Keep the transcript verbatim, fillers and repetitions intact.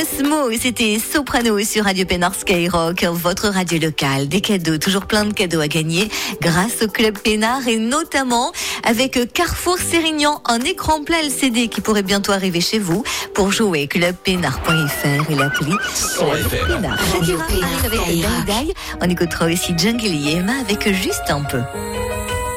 Cosmo, c'était Soprano sur Radio Pénard Skyrock, votre radio locale. Des cadeaux, toujours plein de cadeaux à gagner grâce au Club Pénard et notamment avec Carrefour Sérignan, un écran plat L C D qui pourrait bientôt arriver chez vous. Pour jouer, club pénard point f r et l'appli Pénard. Radio Pénard avec Dai Dai. On écoutera aussi Jungle et Emma avec Juste un peu.